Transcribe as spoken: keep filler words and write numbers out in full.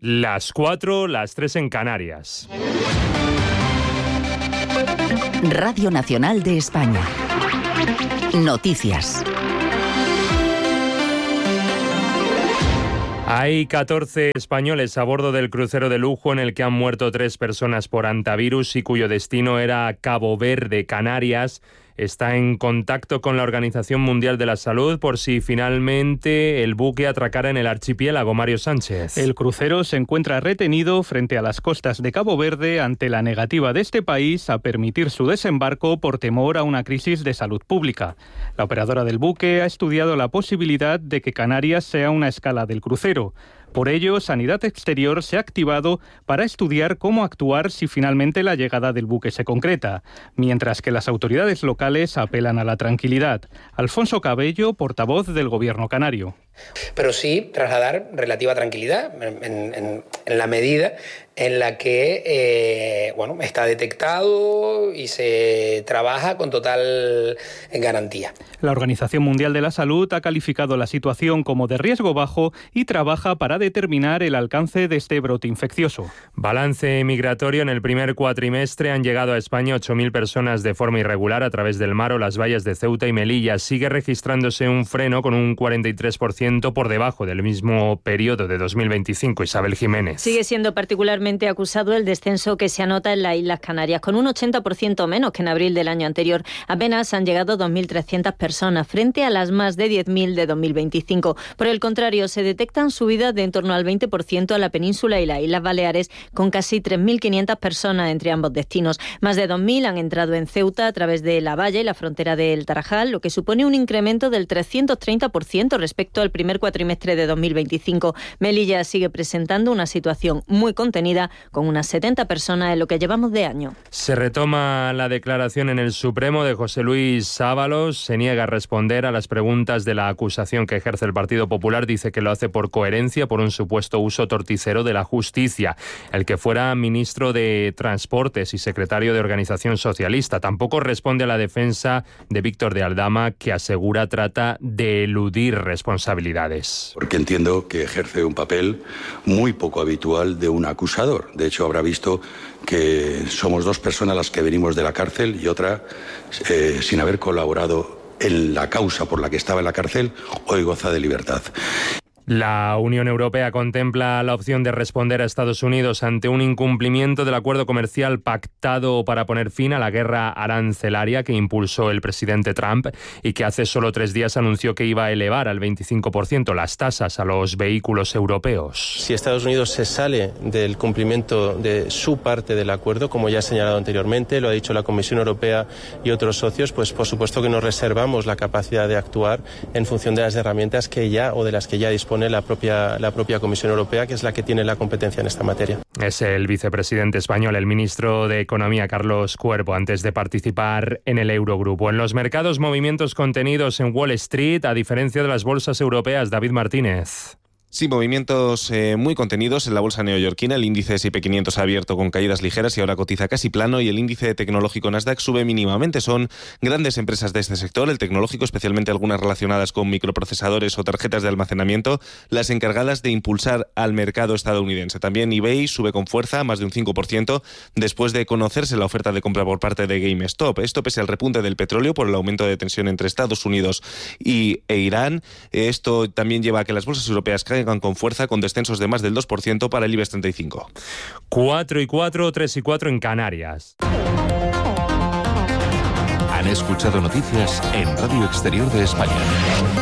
Las cuatro, las tres en Canarias. Radio Nacional de España. Noticias. Hay catorce españoles a bordo del crucero de lujo en el que han muerto tres personas por hantavirus y cuyo destino era Cabo Verde, Canarias. Está en contacto con la Organización Mundial de la Salud por si finalmente el buque atracara en el archipiélago. Mario Sánchez. El crucero se encuentra retenido frente a las costas de Cabo Verde ante la negativa de este país a permitir su desembarco por temor a una crisis de salud pública. La operadora del buque ha estudiado la posibilidad de que Canarias sea una escala del crucero. Por ello, Sanidad Exterior se ha activado para estudiar cómo actuar si finalmente la llegada del buque se concreta, mientras que las autoridades locales apelan a la tranquilidad. Alfonso Cabello, portavoz del Gobierno canario. Pero sí trasladar relativa tranquilidad en, en, en la medida en la que eh, bueno, está detectado y se trabaja con total garantía. La Organización Mundial de la Salud ha calificado la situación como de riesgo bajo y trabaja para determinar el alcance de este brote infeccioso. Balance migratorio. En el primer cuatrimestre han llegado a España ocho mil personas de forma irregular a través del mar o las vallas de Ceuta y Melilla. Sigue registrándose un freno con un cuarenta y tres por ciento por debajo del mismo periodo de dos mil veinticinco. Isabel Jiménez. Sigue siendo particularmente acusado el descenso que se anota en las Islas Canarias, con un ochenta por ciento menos que en abril del año anterior. Apenas han llegado dos mil trescientas personas frente a las más de diez mil de dos mil veinticinco. Por el contrario, se detectan subidas de en torno al veinte por ciento a la península y las Islas Baleares, con casi tres mil quinientas personas entre ambos destinos. Más de dos mil han entrado en Ceuta a través de la valla y la frontera del Tarajal, lo que supone un incremento del trescientos treinta por ciento respecto al primer cuatrimestre de dos mil veinticinco. Melilla sigue presentando una situación muy contenida, con unas setenta personas en lo que llevamos de año. Se retoma la declaración en el Supremo de José Luis Ábalos. Se niega a responder a las preguntas de la acusación que ejerce el Partido Popular. Dice que lo hace por coherencia, por un supuesto uso torticero de la justicia. El que fuera ministro de Transportes y secretario de Organización Socialista. Tampoco responde a la defensa de Víctor de Aldama, que asegura trata de eludir responsabilidades. Porque entiendo que ejerce un papel muy poco habitual de un acusador. De hecho, habrá visto que somos dos personas las que venimos de la cárcel y otra, eh, sin haber colaborado en la causa por la que estaba en la cárcel, hoy goza de libertad. La Unión Europea contempla la opción de responder a Estados Unidos ante un incumplimiento del acuerdo comercial pactado para poner fin a la guerra arancelaria que impulsó el presidente Trump y que hace solo tres días anunció que iba a elevar al veinticinco por ciento las tasas a los vehículos europeos. Si Estados Unidos se sale del cumplimiento de su parte del acuerdo, como ya he señalado anteriormente, lo ha dicho la Comisión Europea y otros socios, pues por supuesto que nos reservamos la capacidad de actuar en función de las herramientas que ya o de las que ya disponemos la propia, la propia Comisión Europea, que es la que tiene la competencia en esta materia. Es el vicepresidente español, el ministro de Economía, Carlos Cuervo, antes de participar en el Eurogrupo. En los mercados, movimientos contenidos en Wall Street, a diferencia de las bolsas europeas. David Martínez. Sí, movimientos eh, muy contenidos en la bolsa neoyorquina. El índice ese y pe quinientos ha abierto con caídas ligeras y ahora cotiza casi plano, y el índice tecnológico Nasdaq sube mínimamente. Son grandes empresas de este sector, el tecnológico, especialmente algunas relacionadas con microprocesadores o tarjetas de almacenamiento, las encargadas de impulsar al mercado estadounidense. También eBay sube con fuerza, más de un cinco por ciento, después de conocerse la oferta de compra por parte de GameStop. Esto pese al repunte del petróleo por el aumento de tensión entre Estados Unidos y, e Irán. Esto también lleva a que las bolsas europeas caigan con fuerza, con descensos de más del dos por ciento para el IBEX treinta y cinco. cuatro y cuatro, tres y cuatro en Canarias. Han escuchado noticias en Radio Exterior de España.